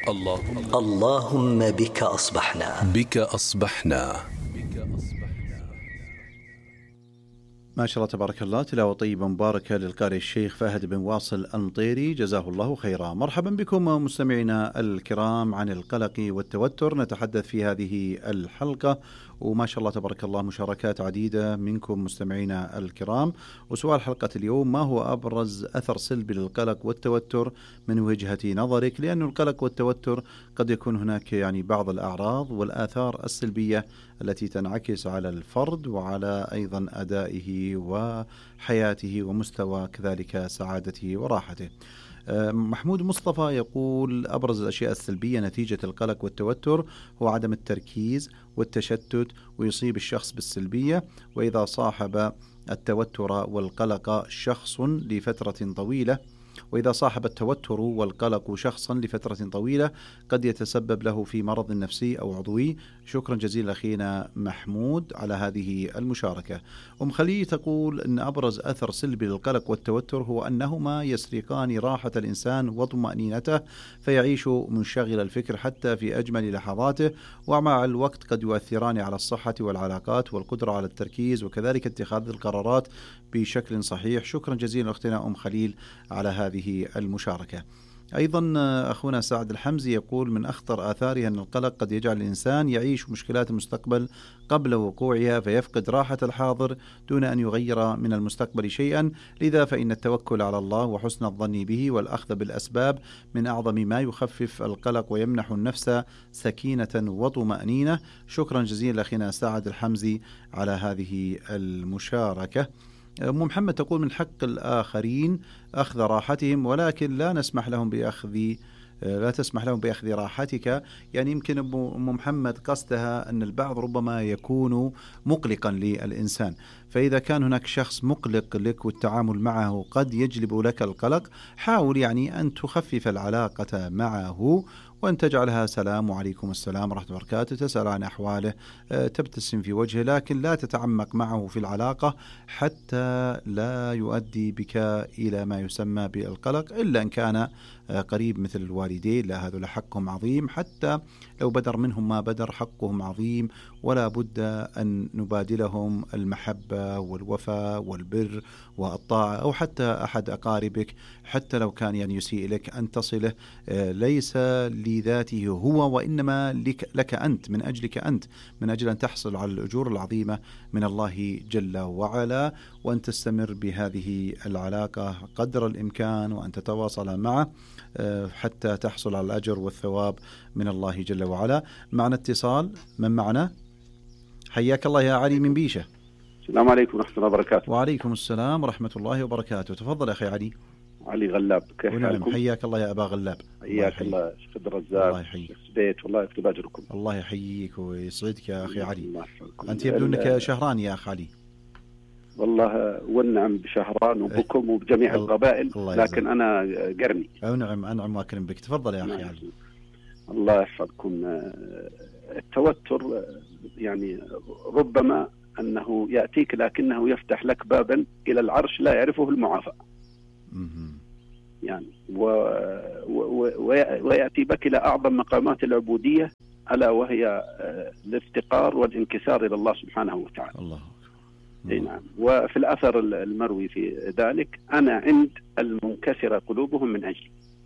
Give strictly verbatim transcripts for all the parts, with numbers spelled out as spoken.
اللهم اللهم بك أصبحنا بك أصبحنا. ما شاء الله تبارك الله، تلاوة طيبة مباركة للقارئ الشيخ فهد بن واصل المطيري، جزاه الله خيرا. مرحبا بكم مستمعينا الكرام. عن القلق والتوتر نتحدث في هذه الحلقة، وما شاء الله تبارك الله مشاركات عديدة منكم مستمعينا الكرام. وسؤال حلقة اليوم: ما هو أبرز أثر سلبي للقلق والتوتر من وجهة نظرك؟ لأن القلق والتوتر قد يكون هناك يعني بعض الأعراض والآثار السلبية التي تنعكس على الفرد وعلى أيضا أدائه وحياته ومستوى كذلك سعادته وراحته. محمود مصطفى يقول: أبرز الأشياء السلبية نتيجة القلق والتوتر هو عدم التركيز والتشتت، ويصيب الشخص بالسلبية. وإذا صاحب التوتر والقلق شخص لفترة طويلة وإذا صاحب التوتر والقلق شخصا لفترة طويلة قد يتسبب له في مرض نفسي أو عضوي. شكرا جزيلا أخينا محمود على هذه المشاركة. أم خليل تقول أن أبرز أثر سلبي للقلق والتوتر هو أنهما يسرقان راحة الإنسان وطمأنينته، فيعيش منشغل الفكر حتى في أجمل لحظاته، ومع الوقت قد يؤثران على الصحة والعلاقات والقدرة على التركيز وكذلك اتخاذ القرارات بشكل صحيح. شكرا جزيلا أختنا أم خليل على هذه المشاركة. أيضا أخونا سعد الحمزي يقول: من أخطر آثارها أن القلق قد يجعل الإنسان يعيش مشكلات المستقبل قبل وقوعها، فيفقد راحة الحاضر دون أن يغير من المستقبل شيئا. لذا فإن التوكل على الله وحسن الظن به والأخذ بالأسباب من أعظم ما يخفف القلق ويمنح النفس سكينة وطمأنينة. شكرا جزيلا أخينا سعد الحمزي على هذه المشاركة. أم محمد تقول: من حق الآخرين أخذ راحتهم، ولكن لا نسمح لهم بأخذ لا تسمح لهم بأخذ راحتك. يعني يمكن أم محمد قصدها أن البعض ربما يكون مقلقا للإنسان، فإذا كان هناك شخص مقلق لك والتعامل معه قد يجلب لك القلق، حاول يعني أن تخفف العلاقة معه وأن تجعلها سلام وعليكم السلام ورحمة الله وبركاته، تسأل عن أحواله، تبتسم في وجهه، لكن لا تتعمق معه في العلاقة حتى لا يؤدي بك إلى ما يسمى بالقلق، إلا أن كان قريب مثل الوالدين، لا هذا حقهم عظيم، حتى لو بدر منهم ما بدر حقهم عظيم، ولا بد أن نبادلهم المحبة والوفاء والبر والطاعة، أو حتى أحد أقاربك حتى لو كان يعني يسيء لك أن تصله، ليس لذاته هو وإنما لك, لك أنت، من أجلك أنت، من أجل أن تحصل على الأجور العظيمة من الله جل وعلا، وأن تستمر بهذه العلاقة قدر الإمكان وأن تتواصل معه حتى تحصل على الأجر والثواب من الله جل وعلا. معنا اتصال، من معنا؟ حياك الله يا علي من بيشة. السلام عليكم ورحمة الله وبركاته. وعليكم السلام ورحمة الله وبركاته. تفضل يا أخي علي. علي غلاب، كيف حالكم؟ حياك الله يا أبا غلاب. حياك الله شيخ عبد الرزاق. الله يحييك. بيت والله يكتب أجركم. الله يحييك ويسعدك يا أخي علي. أنت يبدو أنك شهران يا أخي علي. والله والنعم بشهران وبكم وبجميع القبائل، لكن أنا قرني. أو نعم، أنعم وأكرم بك. تفضل يا أخي علي. الله يحفظكم. التوتر يعني ربما أنه يأتيك لكنه يفتح لك بابا إلى العرش لا يعرفه المعافى، يعني و... و... ويأتي بك إلى أعظم مقامات العبودية، ألا وهي الافتقار والانكسار إلى الله سبحانه وتعالى. الله. نعم. وفي الأثر المروي في ذلك: أنا عند المنكسر قلوبهم من أجلي.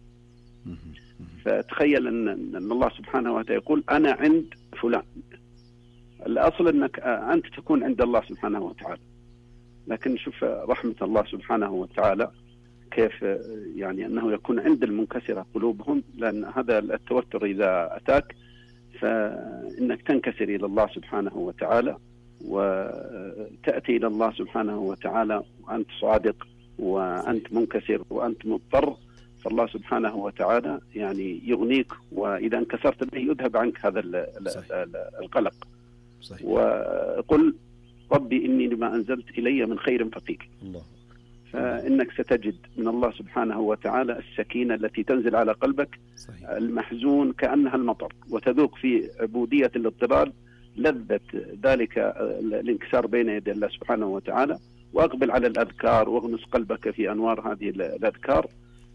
فتخيل أن الله سبحانه وتعالى يقول: أنا عند فلان. الأصل أنك أنت تكون عند الله سبحانه وتعالى، لكن شوف رحمة الله سبحانه وتعالى كيف يعني أنه يكون عند المنكسر قلوبهم، لأن هذا التوتر إذا أتاك فإنك تنكسر إلى الله سبحانه وتعالى، وتأتي إلى الله سبحانه وتعالى وأنت صادق وأنت منكسر وأنت مضطر، فالله سبحانه وتعالى يعني يغنيك، وإذا انكسرت به يذهب عنك هذا القلق. صحيح. وقل ربي إني لما أنزلت إلي من خير فقير. الله. فإنك ستجد من الله سبحانه وتعالى السكينة التي تنزل على قلبك. صحيح. المحزون كأنها المطر، وتذوق في عبودية الاضطرار لذة ذلك الانكسار بين يدي الله سبحانه وتعالى. وأقبل على الأذكار واغمس قلبك في أنوار هذه الأذكار،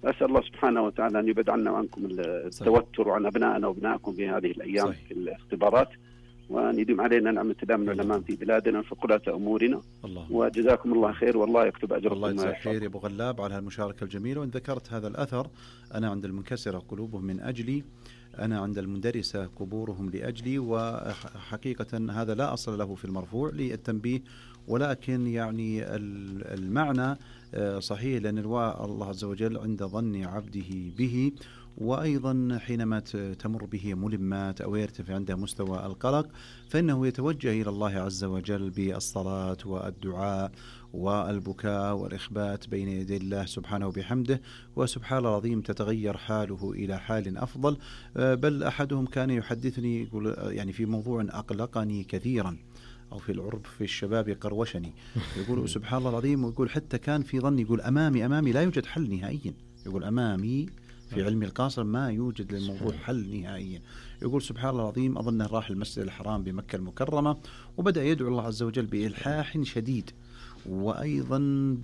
أسأل الله سبحانه وتعالى أن يبعد عنا وعنكم التوتر وعن أبنائنا وأبنائكم في هذه الأيام صحيح. في الاختبارات، وأن يديم علينا نعمة الأمن والأمان في بلادنا في قلة أمورنا الله. وجزاكم الله خير والله يكتب أجركم. الله يجزاك خير يا أبو غلاب على المشاركة الجميلة. وإن ذكرت هذا الأثر، أنا عند المنكسرة قلوبهم من أجلي، أنا عند المندرسة قبورهم لأجلي، وحقيقة هذا لا أصل له في المرفوع للتنبيه، ولكن يعني المعنى صحيح، لأن الله عز وجل عند ظن عبده به، وأيضا حينما تمر به ملمات أو يرتفع عنده مستوى القلق فإنه يتوجه إلى الله عز وجل بالصلاة والدعاء والبكاء والإخبات بين يدي الله سبحانه وبحمده، وسبحان الله العظيم تتغير حاله إلى حال أفضل. بل أحدهم كان يحدثني يقول يعني في موضوع أقلقني كثيرا، أو في العرب في الشباب يقروشني، يقول سبحان الله العظيم، ويقول حتى كان في ظني يقول أمامي أمامي لا يوجد حل نهائيا، يقول أمامي في علم القاصر ما يوجد للموضوع حل نهائيا. يقول سبحان الله العظيم أظنه راح المسجد الحرام بمكة المكرمة وبدأ يدعو الله عز وجل بإلحاح شديد، وأيضا ب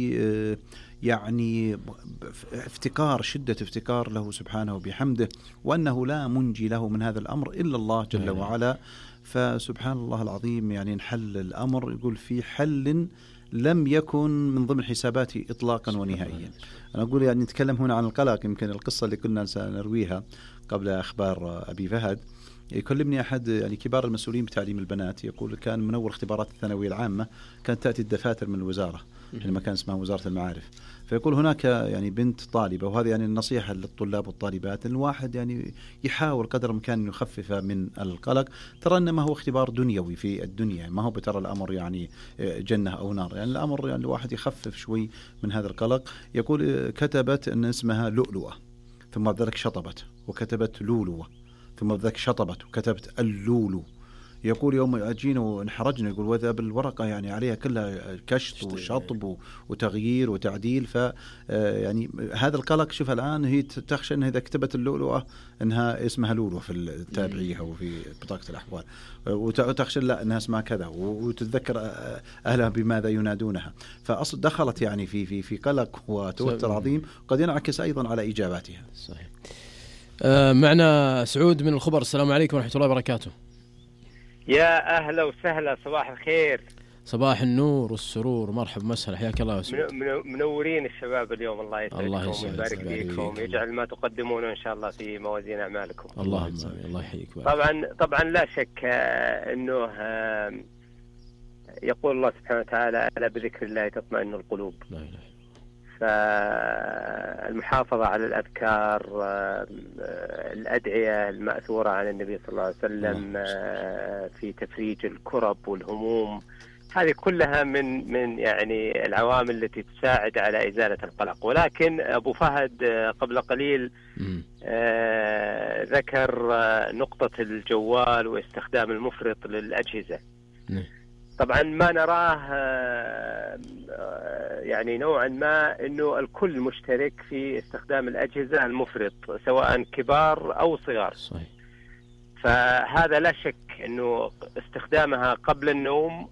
يعني افتكار شدة افتكار له سبحانه وبحمده، وأنه لا منجي له من هذا الأمر إلا الله جل وعلا. فسبحان الله العظيم يعني انحل الأمر، يقول في حل لم يكن من ضمن حساباتي إطلاقا ونهائيا. أنا أقول يعني نتكلم هنا عن القلق، يمكن القصة اللي كنا سنرويها قبل أخبار أبي فهد، يكلمني أحد يعني كبار المسؤولين بتعليم البنات، يقول كان من أول اختبارات الثانوية العامة كانت تأتي الدفاتر من الوزارة، لما كان اسمها وزارة المعارف، فيقول هناك يعني بنت طالبة، وهذه يعني النصيحة للطلاب والطالبات، أن الواحد يعني يحاول قدر الإمكان يخفف من القلق. ترى أن ما هو اختبار دنيوي في الدنيا، ما هو بترى الأمر يعني جنة أو نار، يعني الأمر يعني الواحد يخفف شوي من هذا القلق. يقول كتبت أن اسمها لؤلؤة ثم ذلك شطبت، وكتبت لولوة ثم ذلك شطبت وكتبت اللولو. يقول يوم أجينا وانحرجنا، يقول وذا بالورقة يعني عليها كلها كشط وشطب وتغيير وتعديل. ف يعني هذا القلق شوف الآن هي تخشى أنها إذا كتبت اللؤلؤة أنها اسمها لولو في التابعية وفي بطاقة الأحوال، وتخشى لا أنها اسمها كذا، وتتذكر أهلها بماذا ينادونها. فأصل دخلت يعني في في في قلق وتوتر عظيم، قد ينعكس أيضا على إجاباتها. صحيح. آه معنا سعود من الخبر. السلام عليكم ورحمة الله وبركاته. يا أهلا وسهلا، صباح الخير. صباح النور والسرور، مرحبا مسهلا، حياك الله يا سعود. منورين الشباب اليوم، الله يسعدكم ويبارك فيكم، يجعل ما تقدمونه إن شاء الله في موازين أعمالكم. اللهم الله يحييك. طبعا طبعا لا شك أنه يقول الله سبحانه وتعالى ألا بذكر الله تطمئن القلوب. لا إله. فالمحافظة على الأذكار، الأدعية المأثورة عن النبي صلى الله عليه وسلم في تفريج الكرب والهموم، هذه كلها من من يعني العوامل التي تساعد على إزالة القلق. ولكن أبو فهد قبل قليل ذكر نقطة الجوال واستخدام المفرط للأجهزة. طبعا ما نراه يعني نوعا ما أنه الكل مشترك في استخدام الأجهزة المفرط، سواء كبار أو صغار. صحيح. فهذا لا شك أنه استخدامها قبل النوم،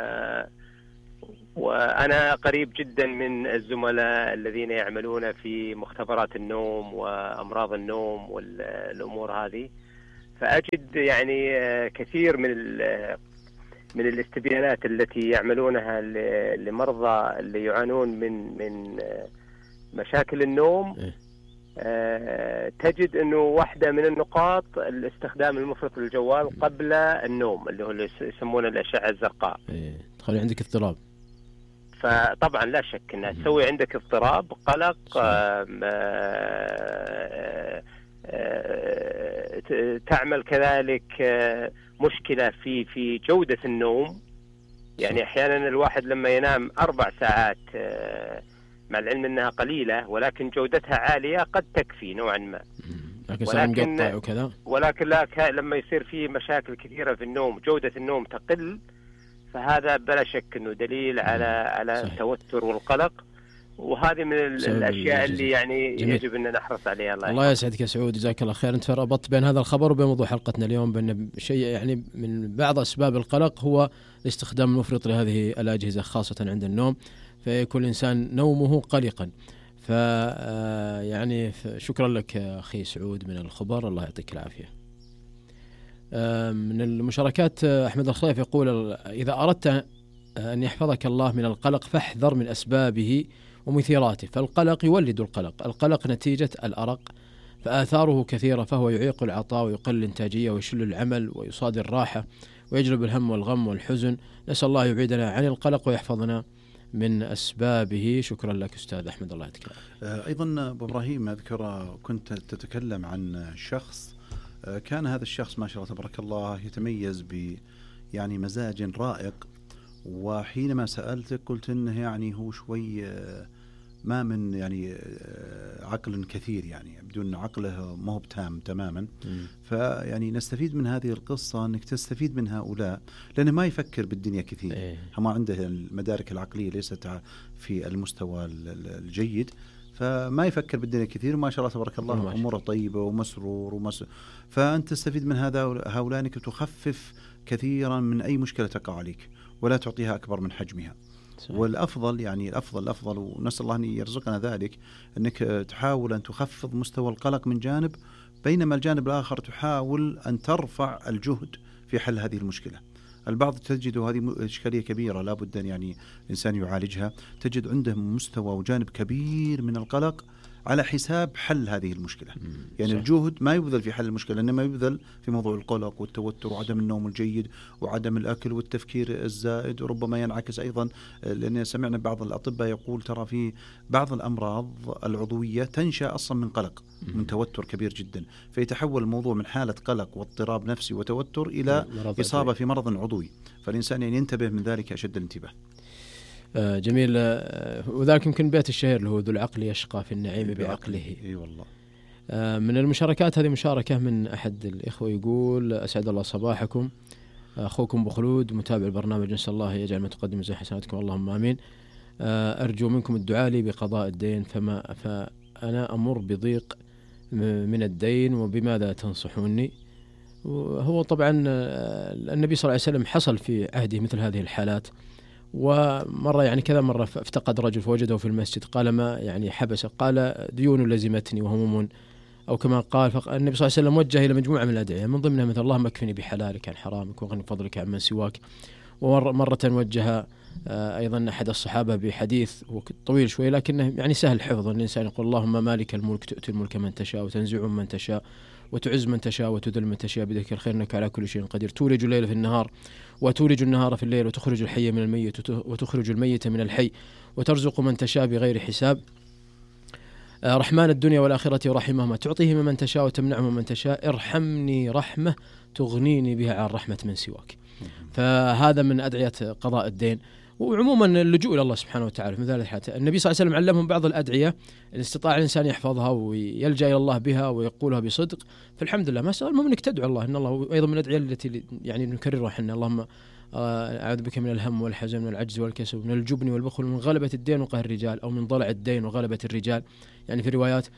وأنا قريب جدا من الزملاء الذين يعملون في مختبرات النوم وأمراض النوم والأمور هذه، فأجد يعني كثير من من الاستبيانات التي يعملونها لمرضى اللي يعانون من من مشاكل النوم. أه تجد انه واحدة من النقاط الاستخدام المفرط للجوال قبل النوم، اللي هو اللي يسمونه الأشعة الزرقاء. ايه تخلي عندك اضطراب. فطبعا لا شك انها تسوي عندك اضطراب، قلق، أه أه تعمل كذلك مشكلة في في جودة النوم. يعني احيانا الواحد لما ينام اربع ساعات مع العلم انها قليلة ولكن جودتها عالية قد تكفي نوعا ما، ولكن وكذا. ولكن لا لما يصير فيه مشاكل كثيرة في النوم جودة النوم تقل، فهذا بلا شك انه دليل على على التوتر والقلق، وهذه من الاشياء اللي يعني جميل. يجب ان نحرص عليها. الله, الله يسعدك يا سعود، جزاك الله خير. انت ربطت بين هذا الخبر وبين موضوع حلقتنا اليوم، بان شيء يعني من بعض اسباب القلق هو الاستخدام المفرط لهذه الاجهزه خاصه عند النوم، فيكون الانسان نومه قلقا. ف يعني شكرا لك أخي سعود من الخبر، الله يعطيك العافية. من المشاركات أحمد الخليف يقول: إذا أردت أن يحفظك الله من القلق فاحذر من أسبابه ومثيراته، فالقلق يولد القلق، القلق نتيجة الأرق فآثاره كثيرة، فهو يعيق العطاء ويقل الإنتاجية ويشل العمل ويصادر الراحة ويجلب الهم والغم والحزن. نسأل الله يبعدنا عن القلق ويحفظنا من أسبابه. شكرا لك أستاذ أحمد، الله يعطيك العافية. أيضا أبو إبراهيم أذكر كنت تتكلم عن شخص كان هذا الشخص ما شاء الله تبارك الله يتميز ب يعني مزاج رائق، وحينما سألتك قلت إنه يعني هو شوي ما من يعني عقل كثير، يعني بدون عقله ما هو تام تماما. فيعني نستفيد من هذه القصة أنك تستفيد من هؤلاء، لأنه ما يفكر بالدنيا كثير، إيه. ما عنده المدارك العقلية ليست في المستوى الجيد، فما يفكر بالدنيا كثير، وما شاء الله تبارك الله أموره طيبة ومسرور ومسرور. فأنت تستفيد من هذا هؤلاء أنك تخفف كثيرا من أي مشكلة تقع عليك ولا تعطيها أكبر من حجمها. صحيح. والأفضل يعني الأفضل الأفضل ونسأل الله أن يرزقنا ذلك، أنك تحاول أن تخفض مستوى القلق من جانب، بينما الجانب الآخر تحاول أن ترفع الجهد في حل هذه المشكلة. البعض تجد هذه إشكالية كبيرة لا بد أن يعني الإنسان يعالجها، تجد عنده مستوى وجانب كبير من القلق على حساب حل هذه المشكلة. يعني صح. الجهد ما يبذل في حل المشكلة، إنما يبذل في موضوع القلق والتوتر وعدم النوم الجيد وعدم الأكل والتفكير الزائد، وربما ينعكس أيضا، لأن سمعنا بعض الأطباء يقول ترى في بعض الأمراض العضوية تنشأ أصلا من قلق، من توتر كبير جدا، فيتحول الموضوع من حالة قلق واضطراب نفسي وتوتر إلى إصابة في مرض عضوي، فالإنسان يعني ينتبه من ذلك أشد الانتباه. آه جميل. آه وذلك يمكن بيت الشهير اللي هو ذو العقل يشقى في النعيم بعقله. اي والله. آه من المشاركات هذه مشاركة من أحد الإخوة يقول: أسعد الله صباحكم، أخوكم بخلود متابع البرنامج، نسأل الله يجعل ما تقدم زي حسناتكم اللهم آمين. آه أرجو منكم الدعاء لي بقضاء الدين، فما فأنا أمر بضيق من الدين، وبماذا تنصحوني؟ وهو طبعا النبي صلى الله عليه وسلم حصل في عهده مثل هذه الحالات، ومرة يعني كذا مرة افتقد رجل فوجده في المسجد، قال ما يعني حبسه؟ قال ديون لزمتني وهموم، أو كما قال. النبي صلى الله عليه وسلم وجه إلى مجموعة من الأدعية، من ضمنها مثل اللهم اكفني بحلالك عن حرامك وغني بفضلك عن من سواك. ومرة وجه أيضا أحد الصحابة بحديث طويل شوي لكنه يعني سهل حفظه، الإنسان يقول اللهم مالك الملك تؤتي الملك من تشاء وتنزع من تشاء وتعز من تشاء وتذل من تشاء بيدك الخير إنك على كل شيء قدير، تولج الليل في النهار وتولج النهار في الليل، وتخرج الحي من الميت وتخرج الميت من الحي، وترزق من تشاء بغير حساب، رحمن الدنيا والآخرة ورحمهما، تعطيه من تشاء وتمنعه من تشاء، ارحمني رحمة تغنيني بها عن رحمة من سواك. فهذا من أدعية قضاء الدين، وعموما اللجوء إلى الله سبحانه وتعالى في مثل هذه الحالات. النبي صلى الله عليه وسلم علمهم بعض الأدعية إن استطاع الإنسان يحفظها ويلجأ إلى الله بها ويقولها بصدق، فالحمد لله. ما سأل المهم إنك تدعو الله، إن الله أيضا من الأدعية التي يعني نكررها حنا، اللهم أعوذ بك من الهم والحزن من العجز والكسل من الجبن والبخل من غلبة الدين وقهر الرجال، أو من ضلع الدين وغلبة الرجال يعني في روايات.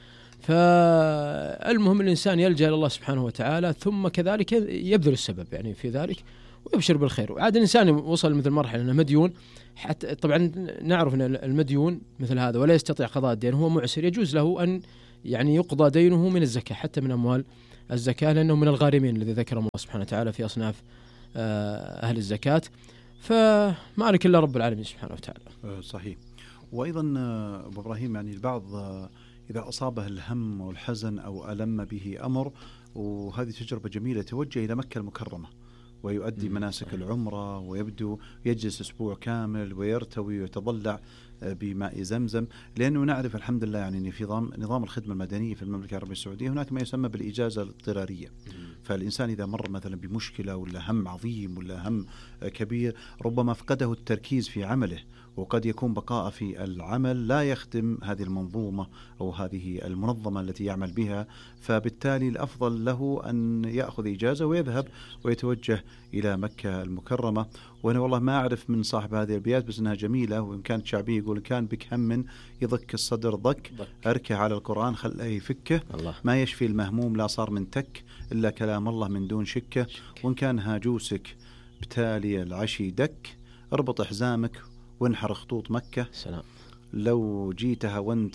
فالمهم الإنسان يلجأ إلى الله سبحانه وتعالى، ثم كذلك يبذل السبب يعني في ذلك ويبشر بالخير. وعاد الإنسان وصل مثل مرحلة أنه مديون، حتى طبعا نعرف أن المديون مثل هذا ولا يستطيع قضاء الدين، هو معسر، يجوز له أن يعني يقضى دينه من الزكاة، حتى من أموال الزكاة، لأنه من الغارمين الذي ذكرهم الله سبحانه وتعالى في أصناف أهل الزكاة. فمالك إلا رب العالمين سبحانه وتعالى. صحيح. وأيضا أبو إبراهيم يعني البعض إذا أصابه الهم والحزن أو ألم به أمر، وهذه تجربة جميلة، توجه إلى مكة المكرمة ويؤدي مناسك العمرة ويبدو يجلس أسبوع كامل ويرتوي ويتضلع بماء زمزم، لأنه نعرف الحمد لله يعني في نظام نظام الخدمة المدنية في المملكة العربية السعودية هناك ما يسمى بالإجازة الاضطرارية. فالإنسان إذا مر مثلا بمشكلة ولا هم عظيم ولا هم كبير، ربما فقده التركيز في عمله، وقد يكون بقاء في العمل لا يخدم هذه المنظومة أو هذه المنظمة التي يعمل بها، فبالتالي الأفضل له أن يأخذ إجازة ويذهب ويتوجه إلى مكة المكرمة. وأنا والله ما أعرف من صاحب هذه الأبيات بس أنها جميلة، وإن كانت شعبية يقول كان بك هم يضك الصدر ضك، أركه على القرآن خليه يفكه، ما يشفي المهموم لا صار من تك إلا كلام الله من دون شكه، وإن كان هاجوسك بتالي العشي دك، اربط حزامك وانحر خطوط مكة، سلام. لو جيتها وانت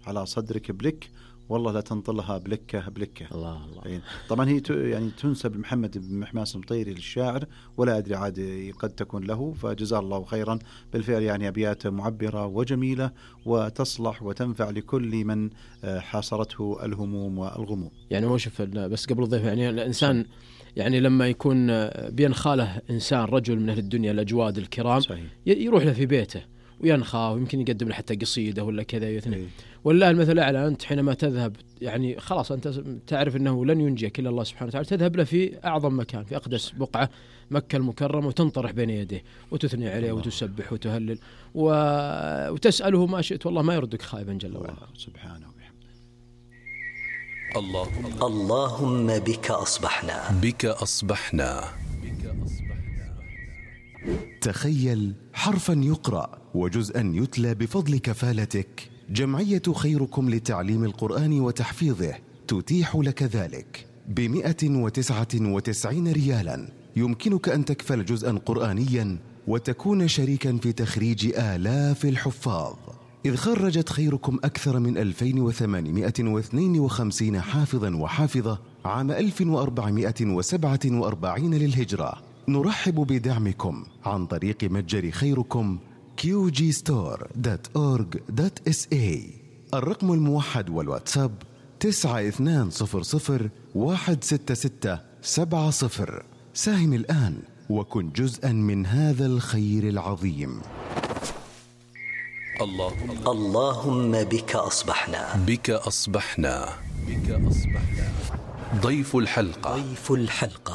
على صدرك بلك والله لا تنطلها بلكة بلكة. الله الله. طبعا هي يعني تنسب محمد بن محماس المطيري للشاعر، ولا أدري عاد قد تكون له، فجزاه الله خيرا. بالفعل يعني أبيات معبرة وجميلة وتصلح وتنفع لكل من حاصرته الهموم والغموم. يعني هو شوف بس قبل الضيف، يعني الإنسان يعني لما يكون بينخاله إنسان رجل من أهل الدنيا الأجواد الكرام، صحيح. يروح له في بيته وينخاه، ويمكن يقدم له حتى قصيدة ولا كذا يثني. والله المثل الأعلى، أنت حينما تذهب يعني خلاص أنت تعرف أنه لن ينجيك إلا الله سبحانه وتعالى، تذهب له في أعظم مكان، في أقدس بقعة مكة المكرمة، وتنطرح بين يديه وتثني عليه وتسبح وتهلل و... وتسأله ما شئت، والله ما يردك خائبا جل وعلا سبحانه وبحمده. الله اللهم بك أصبحنا بك أصبحنا. تخيل حرفا يقرأ وجزءا يتلى بفضل كفالتك. جمعية خيركم لتعليم القرآن وتحفيظه تتيح لك ذلك بمئة وتسعة وتسعين ريالا. يمكنك أن تكفل جزءا قرآنيا وتكون شريكا في تخريج آلاف الحفاظ، إذ خرجت خيركم أكثر من ألفين وثمانمئة واثنين وخمسين حافظا وحافظة عام ألف وأربعمئة وسبعة وأربعين للهجرة. نرحب بدعمكم عن طريق متجر خيركم كيو جي ستور دوت أورج دوت إس إيه. الرقم الموحد والواتساب تسعة اثنان صفر صفر واحد ستة ستة سبعة صفر. ساهم الآن وكن جزءا من هذا الخير العظيم. الله اللهم بك أصبحنا بك أصبحنا بك أصبحنا. ضيف الحلقة ضيف الحلقة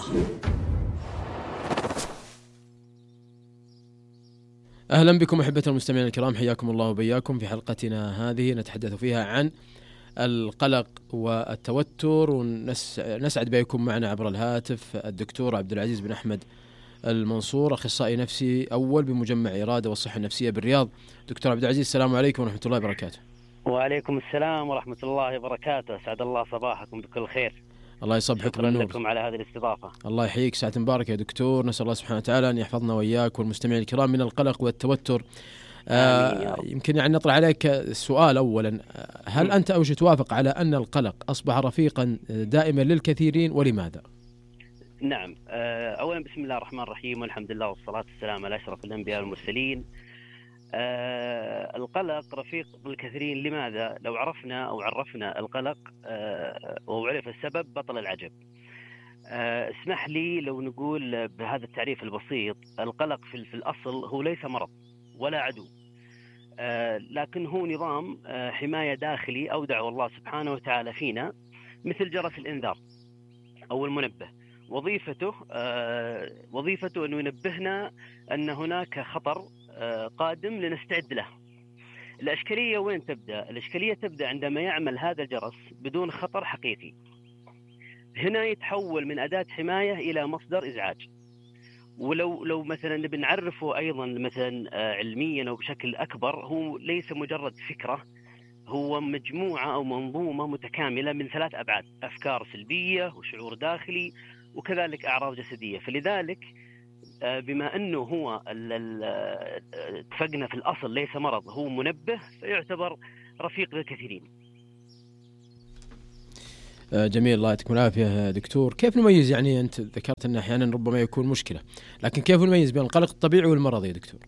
أهلا بكم أحبة المستمعين الكرام، حياكم الله وبياكم في حلقتنا هذه نتحدث فيها عن القلق والتوتر، ونسعد بكم معنا عبر الهاتف الدكتور عبد العزيز بن أحمد المنصور، أخصائي نفسي أول بمجمع إرادة والصحة النفسية بالرياض. دكتور عبد العزيز السلام عليكم ورحمة الله وبركاته. وعليكم السلام ورحمة الله وبركاته، سعد الله صباحكم بكل خير. الله يصبحك شكرا بالنور. لكم على هذه الاستضافة. الله يحييك، ساعة مباركة يا دكتور. نسأل الله سبحانه وتعالى أن يحفظنا وإياك والمستمعين الكرام من القلق والتوتر. آه يمكن يعني نطرح عليك السؤال أولا، هل أنت أو توافق على أن القلق أصبح رفيقا دائما للكثيرين، ولماذا؟ نعم، أولا بسم الله الرحمن الرحيم، والحمد لله والصلاة والسلام على أشرف الأنبياء والمرسلين. آه القلق رفيق الكثيرين، لماذا؟ لو عرفنا أو عرفنا القلق آه وعرف السبب بطل العجب. آه اسمح لي لو نقول بهذا التعريف البسيط، القلق في, في الأصل هو ليس مرض ولا عدو، آه لكن هو نظام آه حماية داخلي أودعه الله سبحانه وتعالى فينا، مثل جرس الإنذار أو المنبه. وظيفته آه وظيفته أنه ينبهنا أن هناك خطر قادم لنستعد له. الإشكالية وين تبدأ؟ الإشكالية تبدأ عندما يعمل هذا الجرس بدون خطر حقيقي. هنا يتحول من أداة حماية إلى مصدر إزعاج. ولو لو مثلا نبي نعرفه أيضا مثلا علميا أو بشكل أكبر، هو ليس مجرد فكرة، هو مجموعة أو منظومة متكاملة من ثلاث أبعاد: أفكار سلبية وشعور داخلي وكذلك أعراض جسدية. فلذلك بما أنه هو اتفقنا في الأصل ليس مرض، هو منبه، فيعتبر رفيق للكثيرين. جميل، الله يعطيكم العافية دكتور. كيف نميز، يعني أنت ذكرت أن أحيانا ربما يكون مشكلة، لكن كيف نميز بين القلق الطبيعي والمرضي يا دكتور؟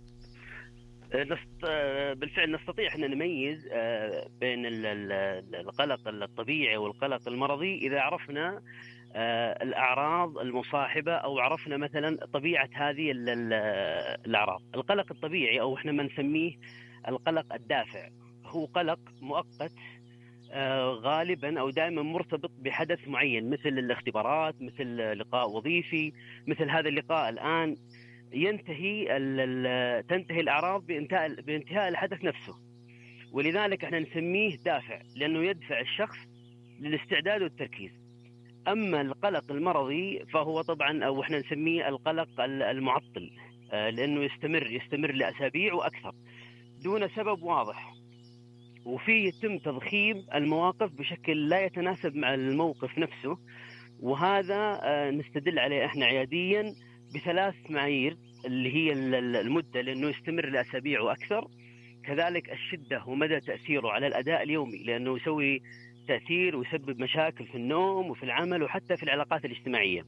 بالفعل نستطيع أن نميز بين القلق الطبيعي والقلق المرضي إذا عرفنا الأعراض المصاحبة أو عرفنا مثلا طبيعة هذه الأعراض. القلق الطبيعي أو إحنا ما نسميه القلق الدافع، هو قلق مؤقت غالبا أو دائما مرتبط بحدث معين، مثل الاختبارات، مثل لقاء وظيفي، مثل هذا اللقاء الآن. ينتهي تنتهي الأعراض بانتهاء بانتهاء الحدث نفسه، ولذلك احنا نسميه دافع لأنه يدفع الشخص للاستعداد والتركيز. أما القلق المرضي فهو طبعا أو احنا نسميه القلق المعطل، لأنه يستمر يستمر لأسابيع وأكثر دون سبب واضح، وفيه يتم تضخيم المواقف بشكل لا يتناسب مع الموقف نفسه. وهذا نستدل عليه احنا عياديا بثلاث معايير، اللي هي المدة، لأنه يستمر لأسابيع وأكثر، كذلك الشدة ومدى تأثيره على الأداء اليومي، لأنه يسوي تأثير ويسبب مشاكل في النوم وفي العمل وحتى في العلاقات الاجتماعية.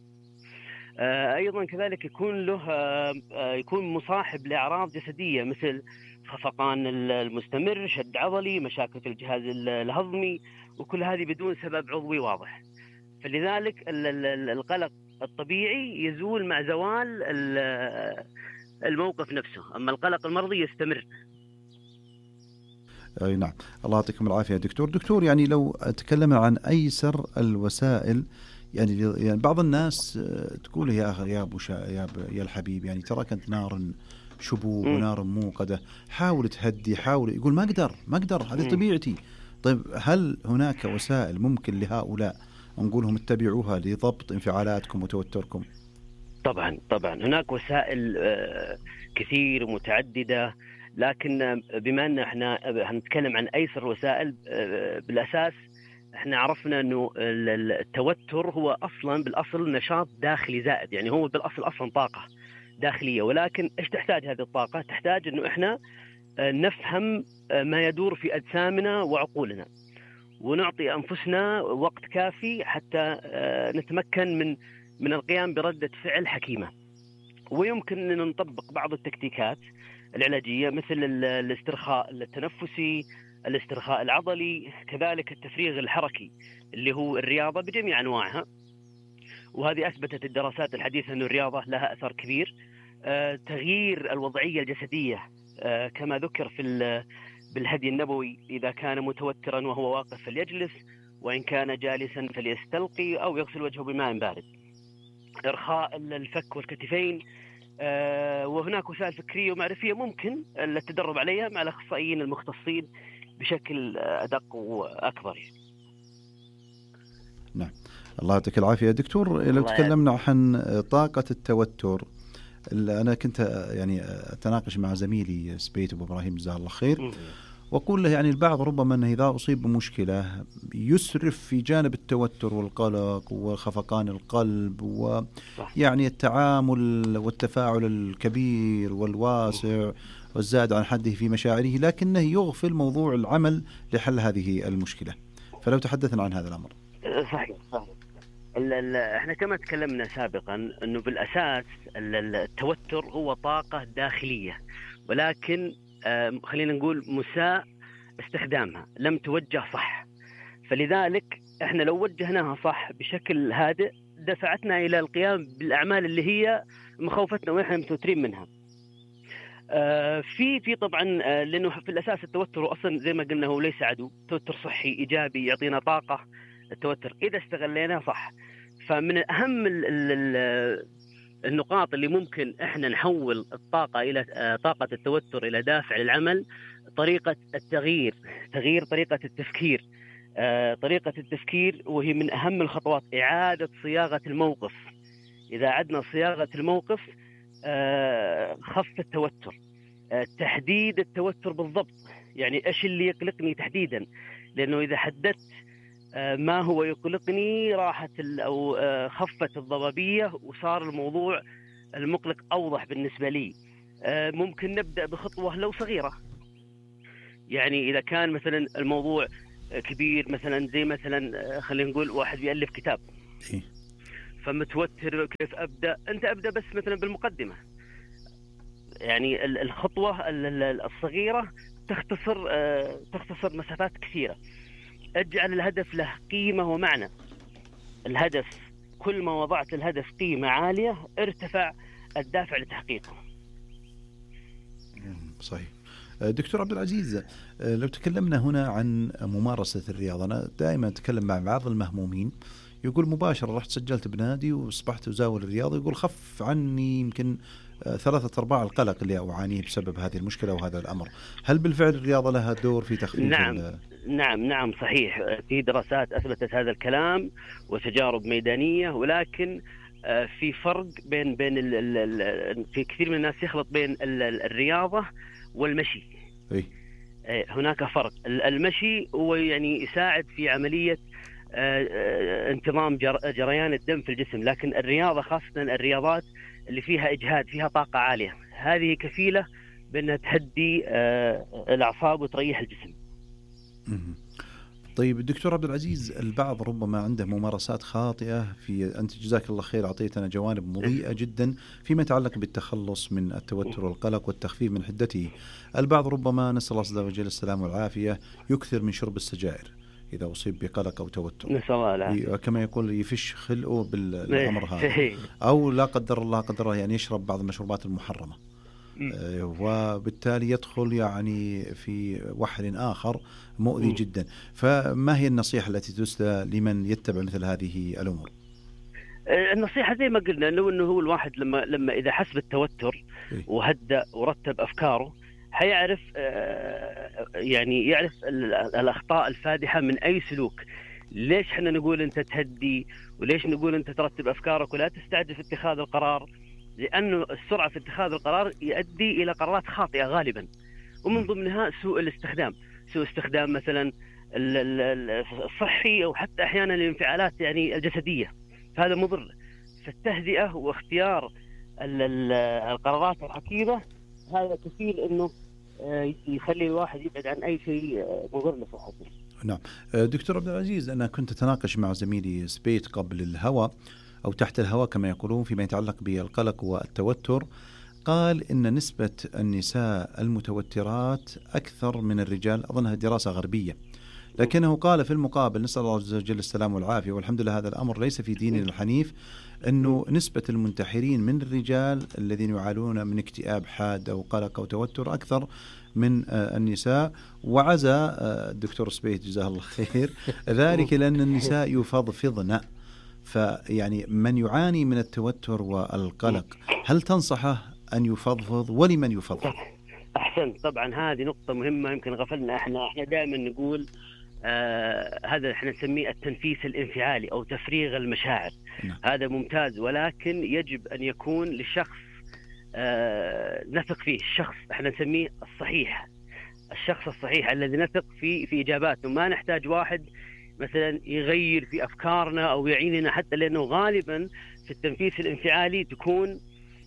أيضا كذلك يكون له يكون مصاحب لأعراض جسدية مثل خفقان المستمر، شد عضلي، مشاكل في الجهاز الهضمي، وكل هذه بدون سبب عضوي واضح. فلذلك القلق الطبيعي يزول مع زوال الموقف نفسه، أما القلق المرضي يستمر. أي نعم، الله يعطيكم العافية دكتور. دكتور يعني لو تكلمنا عن أيسر الوسائل، يعني يعني بعض الناس تقول يا يا ابو يا يا الحبيب يعني ترى كنت نار شبوب ونار موقده، حاول تهدي، حاول، يقول ما اقدر ما اقدر هذه طبيعتي. طيب هل هناك وسائل ممكن لهؤلاء نقولهم اتبعوها لضبط انفعالاتكم وتوتركم؟ طبعا طبعا هناك وسائل كثير ومتعدده، لكن بما ان احنا هنتكلم عن ايسر الوسائل، بالاساس احنا عرفنا انه التوتر هو اصلا بالاصل نشاط داخلي زائد، يعني هو بالاصل اصلا طاقه داخليه، ولكن ايش تحتاج هذه الطاقه؟ تحتاج انه احنا نفهم ما يدور في اجسامنا وعقولنا، ونعطي انفسنا وقت كافي حتى نتمكن من من القيام برده فعل حكيمه. ويمكن ان نطبق بعض التكتيكات العلاجيه مثل الاسترخاء التنفسي، الاسترخاء العضلي، كذلك التفريغ الحركي اللي هو الرياضة بجميع أنواعها. وهذه أثبتت الدراسات الحديثة أن الرياضة لها أثر كبير. آه، تغيير الوضعية الجسدية آه، كما ذكر في بالهدي النبوي، إذا كان متوترا وهو واقف فليجلس، وإن كان جالسا فليستلقي أو يغسل وجهه بماء بارد. إرخاء الفك والكتفين. آه، وهناك وسائل فكرية ومعرفية ممكن التدرب عليها مع الأخصائيين المختصين بشكل أدق وأكبر. نعم، الله يعطيك العافية دكتور. لو تكلمنا عن طاقة التوتر، أنا كنت يعني أتناقش مع زميلي سبيت أبو إبراهيم جزاه الله خير، وأقول له يعني البعض ربما أنه إذا أصيب بمشكلة يسرف في جانب التوتر والقلق وخفقان القلب ويعني التعامل والتفاعل الكبير والواسع والزاد عن حده في مشاعره، لكنه يغفل موضوع العمل لحل هذه المشكلة. فلو تحدثنا عن هذا الأمر. صحيح صحيح. احنا كما تكلمنا سابقا أنه بالأساس التوتر هو طاقة داخلية، ولكن خلينا نقول مساء استخدامها، لم توجه صح. فلذلك احنا لو وجهناها صح بشكل هادئ دفعتنا إلى القيام بالأعمال اللي هي مخاوفتنا ونحن متوترين منها. آه في في طبعا آه لأنه في الأساس التوتر أصلا زي ما قلنا هو ليس عدو، توتر صحي إيجابي يعطينا طاقة التوتر إذا استغليناه صح. فمن أهم ال ال النقاط اللي ممكن إحنا نحول الطاقة إلى آه طاقة التوتر إلى دافع للعمل، طريقة التغيير، تغيير طريقة التفكير. آه طريقة التفكير وهي من أهم الخطوات، إعادة صياغة الموقف. إذا عدنا صياغة الموقف آه خف التوتر. آه تحديد التوتر بالضبط، يعني إيش اللي يقلقني تحديدا، لأنه إذا حددت آه ما هو يقلقني راحت أو آه خفت الضبابية وصار الموضوع المقلق أوضح بالنسبة لي. آه ممكن نبدأ بخطوة لو صغيرة، يعني إذا كان مثلا الموضوع كبير مثلا زي مثلا خلينا نقول واحد بيألف كتاب فمتوتر كيف أبدأ، أنت أبدأ بس مثلا بالمقدمة، يعني الخطوة الصغيرة تختصر تختصر مسافات كثيرة. اجعل الهدف له قيمة ومعنى. الهدف كل ما وضعت الهدف قيمة عالية ارتفع الدافع لتحقيقه. صحيح. دكتور عبد العزيز، لو تكلمنا هنا عن ممارسة الرياضة، أنا دائما أتكلم مع بعض المهمومين يقول مباشرة رحت سجلت بنادي وأصبحت أزاول الرياضة، يقول خف عني يمكن ثلاثة أرباع القلق اللي أعانيه بسبب هذه المشكلة وهذا الأمر. هل بالفعل الرياضة لها دور في تخفيف؟ نعم نعم نعم صحيح، في دراسات أثبتت هذا الكلام وتجارب ميدانية، ولكن في فرق بين بين ال ال في كثير من الناس يخلط بين ال الرياضة والمشي. أي. هناك فرق. المشي هو يعني يساعد في عملية انتظام جريان الدم في الجسم، لكن الرياضة خاصة الرياضات اللي فيها إجهاد فيها طاقة عالية هذه كفيلة بأنها تهدي الأعصاب وتريح الجسم. طيب دكتور عبد العزيز، البعض ربما عنده ممارسات خاطئة في أنت جزاك الله خير أعطيتنا جوانب مضيئة جدا فيما يتعلق بالتخلص من التوتر والقلق والتخفيف من حدته. البعض ربما نسأل الله عز وجل السلامة والعافية يكثر من شرب السجائر إذا أصيب بقلق أو توتر، نسأل الله العافية، كما يقول يفش خلقه بالأمر هذا، أو لا قدر الله قدر الله يعني يشرب بعض المشروبات المحرمة، وبالتالي يدخل يعني في وحل آخر مؤذي جدا. فما هي النصيحة التي تسلى لمن يتبع مثل هذه الأمور؟ النصيحة زي ما قلنا أنه إنه هو الواحد لما لما إذا حس بالتوتر وهدأ ورتب أفكاره حيعرف يعني يعرف الأخطاء الفادحة من أي سلوك. ليش احنا نقول أنت تهدي، وليش نقول أنت ترتب أفكارك ولا تستعجل في اتخاذ القرار؟ لأنه السرعة في اتخاذ القرار يؤدي إلى قرارات خاطئة غالبا، ومن ضمنها سوء الاستخدام، سوء استخدام مثلا الصحي أو حتى أحيانا الانفعالات يعني الجسدية، فهذا مضر. فالتهدئة واختيار القرارات الحكيمة هذا كفيل أنه يخلي الواحد يبعد عن أي شيء مضر لصحته. نعم دكتور عبد العزيز، أنا كنت أتناقش مع زميلي سبيت قبل الهواء أو تحت الهواء كما يقولون فيما يتعلق بالقلق والتوتر، قال إن نسبة النساء المتوترات أكثر من الرجال، أظنها دراسة غربية، لكنه قال في المقابل نسأل الله عز وجل السلام والعافية والحمد لله هذا الأمر ليس في ديننا الحنيف، أنه نسبة المنتحرين من الرجال الذين يعانون من اكتئاب حاد أو قلق أو توتر أكثر من النساء. وعزى الدكتور سبيت جزاه الله خير ذلك لأن النساء يفضفضن، فيعني من يعاني من التوتر والقلق هل تنصحه أن يفضفض، ولمن يفضفض؟ أحسن، طبعا هذه نقطة مهمة يمكن غفلنا احنا احنا دائما نقول آه هذا احنا نسميه التنفيس الانفعالي أو تفريغ المشاعر. نعم. هذا ممتاز، ولكن يجب أن يكون لشخص آه نثق فيه، الشخص احنا نسميه الصحيح، الشخص الصحيح الذي نثق فيه في إجاباته. ما نحتاج واحد مثلا يغير في أفكارنا أو يعيننا، حتى لأنه غالبا في التنفيس الانفعالي تكون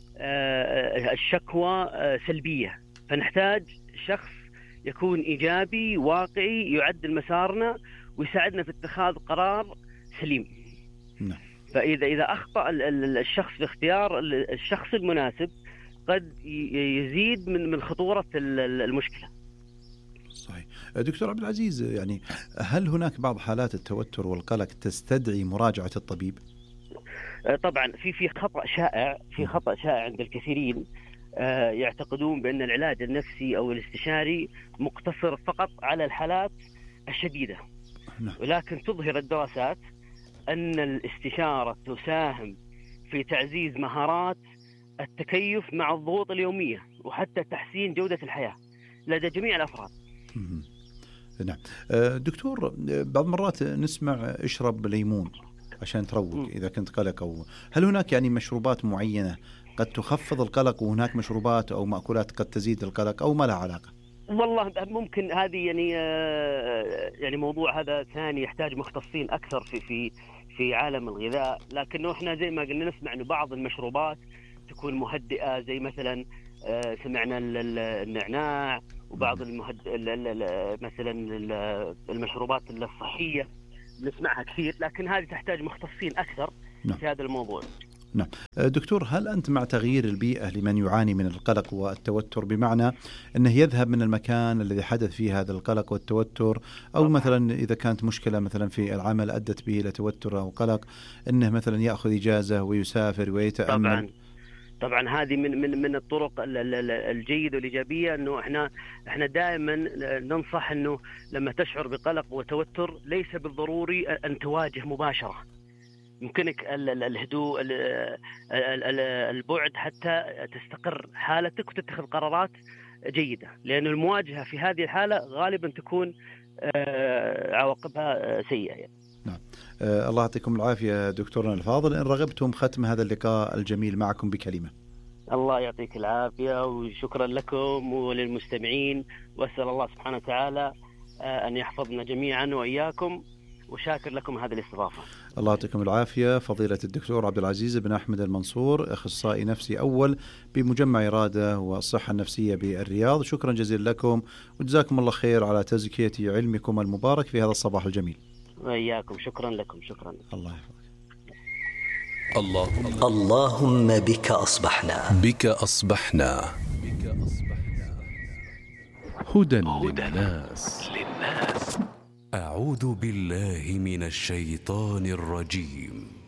آه الشكوى آه سلبية، فنحتاج شخص يكون إيجابي واقعي يعدل مسارنا ويساعدنا في اتخاذ قرار سليم. نعم. فإذا إذا أخطأ الشخص في اختيار الشخص المناسب قد يزيد من من خطورة المشكلة. صحيح. دكتور عبد العزيز، يعني هل هناك بعض حالات التوتر والقلق تستدعي مراجعة الطبيب؟ طبعا في في خطأ شائع في خطأ شائع عند الكثيرين، يعتقدون بأن العلاج النفسي أو الاستشاري مقتصر فقط على الحالات الشديدة. نعم. ولكن تظهر الدراسات أن الاستشارة تساهم في تعزيز مهارات التكيف مع الضغوط اليومية وحتى تحسين جودة الحياة لدى جميع الأفراد. نعم. دكتور، بعض مرات نسمع اشرب ليمون عشان تروق إذا كنت قلق، أو هل هناك يعني مشروبات معينة قد تخفض القلق وهناك مشروبات أو مأكولات قد تزيد القلق أو ما لها علاقة؟ والله ممكن هذه يعني يعني موضوع هذا ثاني يحتاج مختصين أكثر في في في عالم الغذاء، لكنه إحنا زي ما قلنا نسمع إنه بعض المشروبات تكون مهدئة، زي مثلا سمعنا النعناع وبعض المهد... مثلا المشروبات الصحية نسمعها كثير، لكن هذه تحتاج مختصين أكثر. نعم. في هذا الموضوع. نعم. دكتور، هل أنت مع تغيير البيئة لمن يعاني من القلق والتوتر، بمعنى أنه يذهب من المكان الذي حدث فيه هذا القلق والتوتر، أو مثلا إذا كانت مشكلة مثلا في العمل أدت به إلى توتر أو قلق أنه مثلا يأخذ إجازة ويسافر ويتأمل؟ طبعا طبعا هذه من من من الطرق الجيدة والإيجابية، إنه إحنا إحنا دائما ننصح إنه لما تشعر بقلق وتوتر ليس بالضروري أن تواجه مباشرة، يمكنك الهدوء البعد حتى تستقر حالتك وتتخذ قرارات جيدة، لأن المواجهة في هذه الحالة غالبا تكون عواقبها سيئة يعني. نعم. آه الله يعطيكم العافية دكتورنا الفاضل. إن رغبتم ختم هذا اللقاء الجميل معكم بكلمة. الله يعطيك العافية وشكرا لكم وللمستمعين، وأسأل الله سبحانه وتعالى أن يحفظنا جميعا وإياكم، وشاكر لكم هذه الاستضافة. الله يعطيكم العافية فضيلة الدكتور عبد العزيز بن أحمد المنصور، أخصائي نفسي أول بمجمع إرادة والصحة النفسية بالرياض. شكرا جزيلا لكم وجزاكم الله خير على تزكية علمكم المبارك في هذا الصباح الجميل. وإياكم، شكرا لكم. شكرا. الله يحفظك. اللهم اللهم بك أصبحنا. بك أصبحنا. هدى للناس. أعوذ بالله من الشيطان الرجيم.